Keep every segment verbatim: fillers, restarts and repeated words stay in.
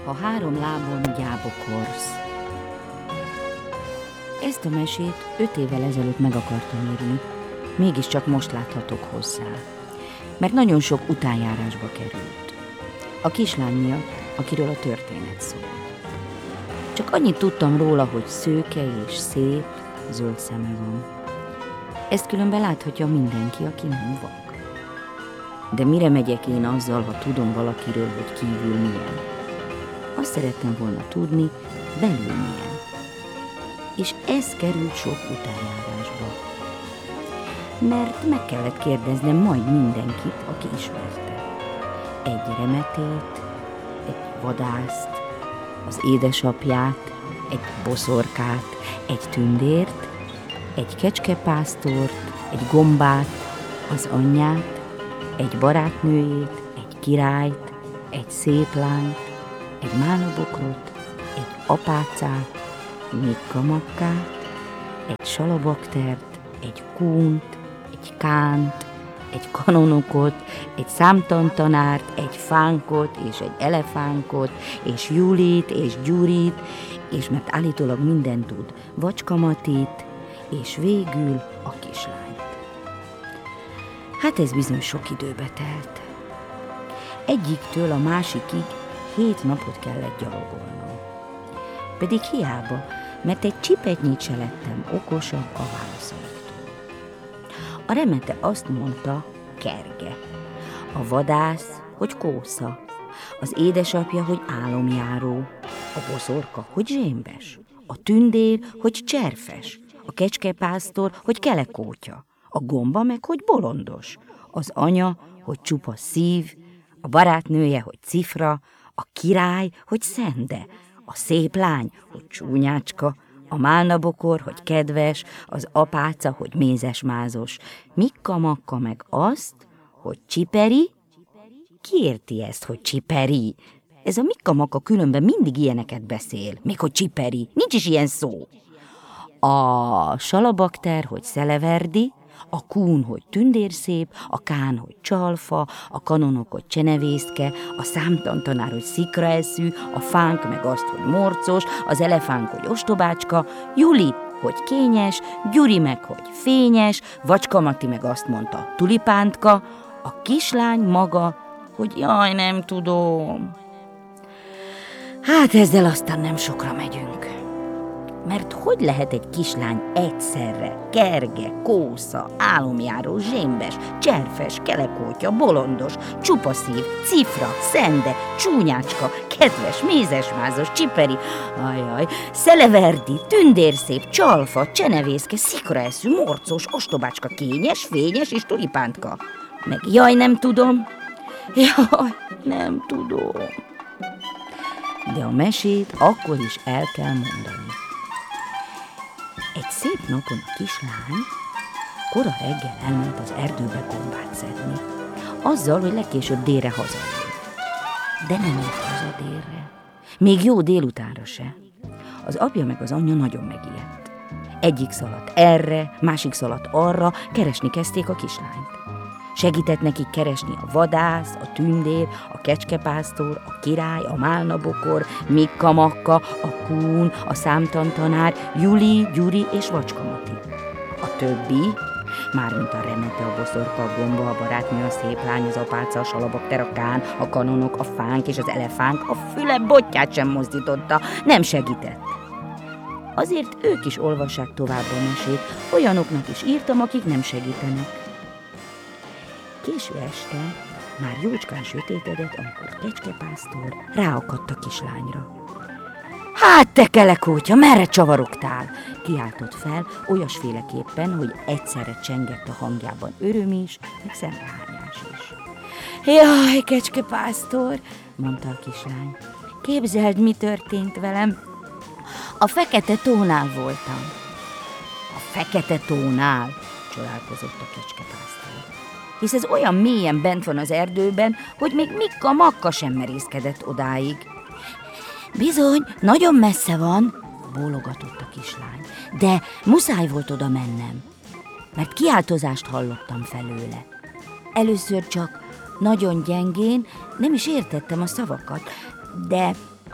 Ha három lábon gyábokorsz. Ezt a mesét öt évvel ezelőtt meg akartam írni, mégiscsak most láthatok hozzá, mert nagyon sok utánjárásba került. A kislány miatt, akiről a történet szól. Csak annyit tudtam róla, hogy szőke és szép, zöld szeme van. Ezt különben láthatja mindenki, aki nem vak. De mire megyek én azzal, ha tudom valakiről, hogy kívül milyen? Azt szerettem volna tudni, belül milyen. És ez került sok utánjárásba. Mert meg kellett kérdeznem majd mindenkit, aki ismerte. Egy remetét, egy vadászt, az édesapját, egy boszorkát, egy tündért, egy kecskepásztort, egy gombát, az anyját, egy barátnőjét, egy királyt, egy szép lányt, egy málnabokrot, egy apácát, Mikkamakkát, egy salabaktert, egy kúnt, egy kánt, egy kanonokot, egy számtantanárt, egy fánkot és egy elefánkot, és Julit és Gyurit, és mert állítólag mindent tud, Vacskamatit, és végül a kislányt. Hát ez bizony sok időbe telt. Egyiktől a másikig hét napot kellett gyalogolnom. Pedig hiába, mert egy csipetnyit se lettem okosabb a válaszaiktól. A remete azt mondta, kerge, a vadász, hogy kósza, az édesapja, hogy álomjáró, a boszorka, hogy zsémbes, a tündér, hogy cserfes, a kecskepásztor, hogy kelekótya, a gomba meg, hogy bolondos, az anya, hogy csupa szív, a barátnője, hogy cifra, a király, hogy szende, a szép lány, hogy csúnyácska, a málnabokor, hogy kedves, az apáca, hogy mézesmázos, Mikkamakka meg azt, hogy csiperi. Ki érti ezt, hogy csiperi? Ez a Mikkamakka különben mindig ilyeneket beszél, még hogy csiperi, nincs is ilyen szó. A salabakter, hogy szeleverdi, a kún, hogy tündérszép, a kán, hogy csalfa, a kanonok, hogy csenevészke, a számtantanár, hogy szikraeszű, a fánk meg azt, hogy morcos, az elefánk, hogy ostobácska, Juli, hogy kényes, Gyuri meg, hogy fényes, Vacskamati meg azt mondta, tulipántka, a kislány maga, hogy jaj, nem tudom. Hát ezzel aztán nem sokra megyünk. Mert hogy lehet egy kislány egyszerre kerge, kósza, álomjáró, zsémbes, cserfes, kelekótya, bolondos, csupaszív, cifra, szende, csúnyácska, kedves, mézesmázos, csiperi, ajaj, szeleverdi, tündérszép, csalfa, csenevészke, szikraeszű, morcos, ostobácska, kényes, fényes és tulipántka. Meg jaj, nem tudom, jaj, nem tudom. De a mesét akkor is el kell mondani. Egy szép napon a kislány kora reggel elment az erdőbe gombát szedni, azzal, hogy legkésőbb délre hazajön. De nem ért haza délre, még jó délutánra se. Az apja meg az anyja nagyon megijedt. Egyik szaladt erre, másik szaladt arra, keresni kezdték a kislányt. Segített nekik keresni a vadász, a tündér, a kecskepásztor, a király, a málnabokor, Mikkamakka, a kún, a számtantanár, Juli, Gyuri és Vacskamati. A többi, mármint a remete, a boszorka, a gomba, a barátnő, a szép lány, az apáca, a salabakter, a kán, a kanonok, a fánk és az elefánk a füle botját sem mozdította, nem segített. Azért ők is olvassák tovább a mesét, olyanoknak is írtam, akik nem segítenek. Késő este már jócskán sötétedett, amikor kecskepásztor ráakadt a kislányra. Hát te kelekótya, merre csavarogtál? Kiáltott fel, olyasféleképpen, hogy egyszerre csengett a hangjában öröm is, meg szemrehányás is. Jaj, kecskepásztor, mondta a kislány, képzeld, mi történt velem. A fekete tónál voltam. A fekete tónál? Csodálkozott a kecskepásztor. Hisz ez olyan mélyen bent van az erdőben, hogy még Mikkamakka sem merészkedett odáig. Bizony, nagyon messze van, bólogatott a kislány, de muszáj volt oda mennem, mert kiáltozást hallottam felőle. Először csak nagyon gyengén, nem is értettem a szavakat, de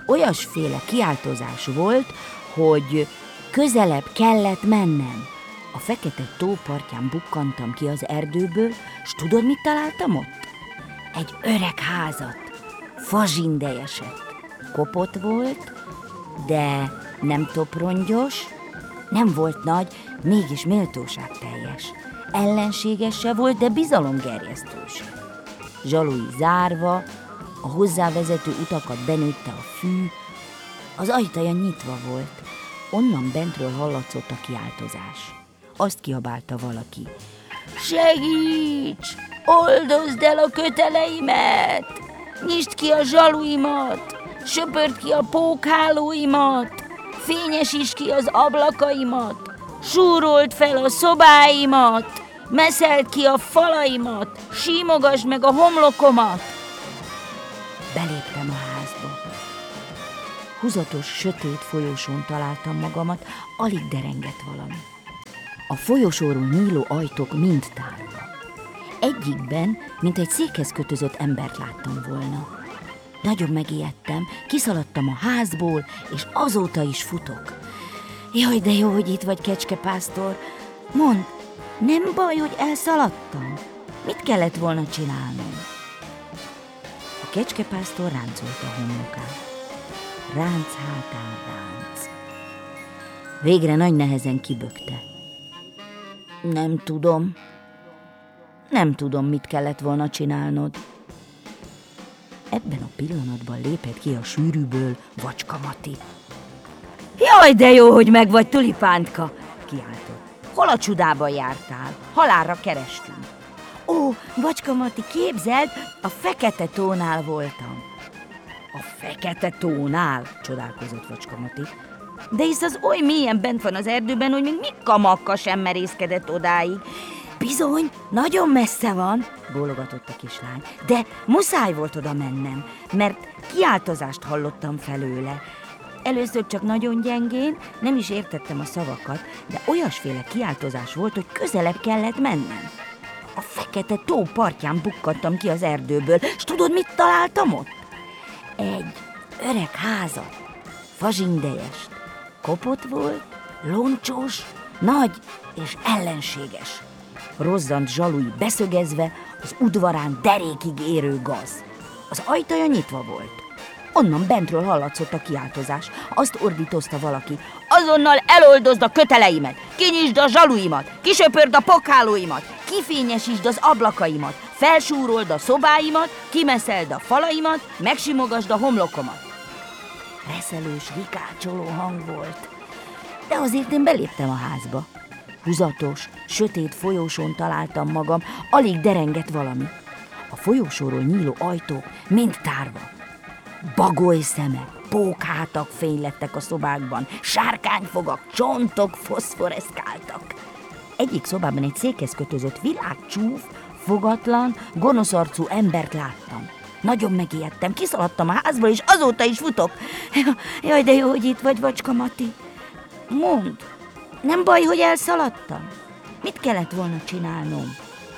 olyasféle kiáltozás volt, hogy közelebb kellett mennem. A fekete tó partján bukkantam ki az erdőből, s tudod, mit találtam ott? Egy öreg házat, fazsindejeset. Kopott volt, de nem toprongyos, nem volt nagy, mégis méltóságteljes. Ellenséges se volt, de bizalomgerjesztő se. Zsalui zárva, a hozzávezető utakat benőtte a fű, az ajtaja nyitva volt. Onnan bentről hallatszott a kiáltozás. Azt kiabálta valaki. Segíts! Oldozd el a köteleimet! Nyisd ki a zsaluimat! Söpörd ki a pókhálóimat! Fényesítsd ki az ablakaimat! Súrold fel a szobáimat! Meszeld ki a falaimat! Símogasd meg a homlokomat! Beléptem a házba. Húzatos, sötét folyosón találtam magamat, alig derengett valami. A folyosóról nyíló ajtók mind tárva. Egyikben, mint egy székhez kötözött embert láttam volna. Nagyon megijedtem, kiszaladtam a házból, és azóta is futok. Jaj, de jó, hogy itt vagy, kecskepásztor. Mondd, nem baj, hogy elszaladtam? Mit kellett volna csinálnom? A kecskepásztor ráncolta a homlokát. Ránc hátán ránc. Végre nagy nehezen kibökte. Nem tudom. Nem tudom, mit kellett volna csinálnod. Ebben a pillanatban lépett ki a sűrűből Vacska Mati. Jaj, de jó, hogy meg vagy, tulipántka! Kiáltott. Hol a csodában jártál? Halálra kerestünk. Ó, Vacska Mati, képzeld, a Fekete tónál voltam. A Fekete tónál? Csodálkozott Vacska Mati. De hisz az oly mélyen bent van az erdőben, hogy még Mikka Makka sem merészkedett odáig. Bizony, nagyon messze van, bólogatott a kislány, de muszáj volt oda mennem, mert kiáltozást hallottam felőle. Először csak nagyon gyengén, nem is értettem a szavakat, de olyasféle kiáltozás volt, hogy közelebb kellett mennem. A Fekete tó partján bukkantam ki az erdőből, s tudod, mit találtam ott? Egy öreg házat, fazsindejest. Kopott volt, loncsós, nagy és ellenséges. Rozzant zsalui beszögezve, az udvarán derékig érő gaz. Az ajtaja nyitva volt. Onnan bentről hallatszott a kiáltozás. Azt ordítozta valaki. Azonnal eloldozd a köteleimet, kinyisd a zsaluimat, kisöpörd a pokhálóimat, kifényesítsd az ablakaimat, felsúrold a szobáimat, kimeszeld a falaimat, megsimogasd a homlokomat. Reszelős, rikácsoló hang volt. De azért én beléptem a házba. Húzatos, sötét folyósón találtam magam, alig derengett valami. A folyósóról nyíló ajtók mind tárva. Bagoly szemek, pókhátak fénylettek a szobákban, sárkányfogak, csontok foszforeszkáltak. Egyik szobában egy székhez kötözött világcsúf, fogatlan, gonosz arcú embert láttam. Nagyon megijedtem, kiszaladtam a házból, és azóta is futok. Jaj, de jó, hogy itt vagy, Vacska Mati. Mondd, nem baj, hogy elszaladtam? Mit kellett volna csinálnom?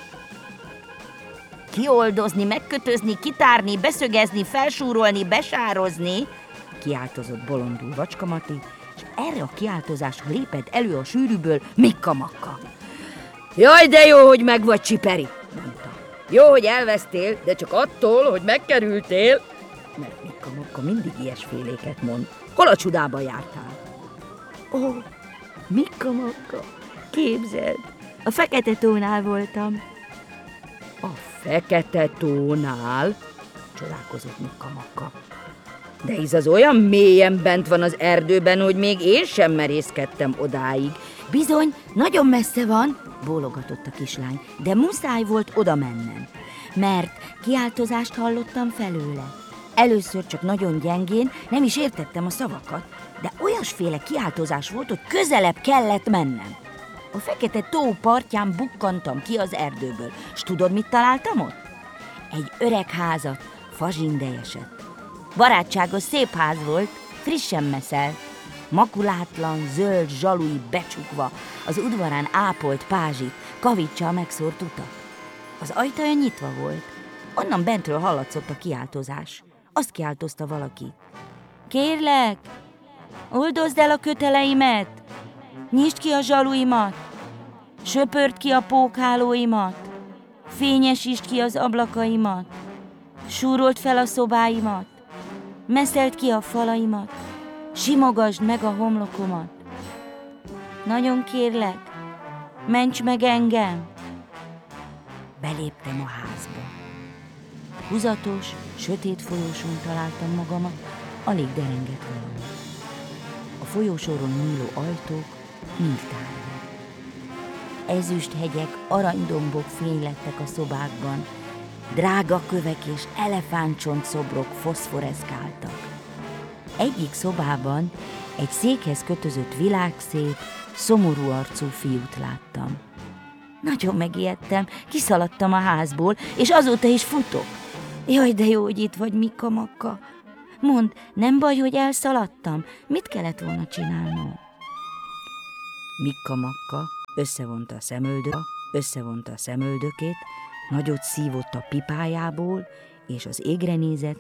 Kioldozni, megkötözni, kitárni, beszögezni, felsúrolni, besározni, kiáltozott bolondul Vacska Mati, és erre a kiáltozásra lépett elő a sűrűből Mikka Makka. Jaj, de jó, hogy meg vagy, Csiperi, mondta. Jó, hogy elvesztél, de csak attól, hogy megkerültél, mert Mikka Makka mindig ilyesféléket mond. Hol a csodába jártál? Ó, Mikka Makka, képzeld, a Fekete tónál voltam. A Fekete tónál? Csodálkozott Mikka Makka. De hisz az olyan mélyen bent van az erdőben, hogy még én sem merészkedtem odáig. Bizony, nagyon messze van, bólogatott a kislány, de muszáj volt oda mennem, mert kiáltozást hallottam felőle. Először csak nagyon gyengén, nem is értettem a szavakat, de olyasféle kiáltozás volt, hogy közelebb kellett mennem. A Fekete tó partján bukkantam ki az erdőből, s tudod, mit találtam ott? Egy öreg házat, fazsindejeset. Barátságos, szép ház volt, frissen meszelt, makulátlan, zöld zsalui becsukva, az udvarán ápolt pázsit, kavicsal megszórt utak. Az ajtaja nyitva volt, onnan bentről hallatszott a kiáltozás. Azt kiáltozta valaki. Kérlek, oldozd el a köteleimet, nyisd ki a zsaluimat, söpörd ki a pókhálóimat, fényesítsd ki az ablakaimat, súrold fel a szobáimat, meszeld ki a falaimat, simogasd meg a homlokomat. Nagyon kérlek, ments meg engem! Beléptem a házba. Húzatos, sötét folyosón találtam magamat, alig derengett valami. A folyósoron nyíló ajtók mind tárva. Ezüst hegyek, aranydombok fénylettek a szobákban, drága kövek és elefántcsont szobrok foszforeszkáltak. Egyik szobában egy székhez kötözött világszép, szomorú arcú fiút láttam. Nagyon megijedtem, kiszaladtam a házból, és azóta is futok. Jaj, de jó, hogy itt vagy, Mikka Makka. Mondd, nem baj, hogy elszaladtam? Mit kellett volna csinálnom? Mikka Makka összevonta a szemöldökét, összevonta a szemöldökét, nagyot szívott a pipájából, és az égre nézett,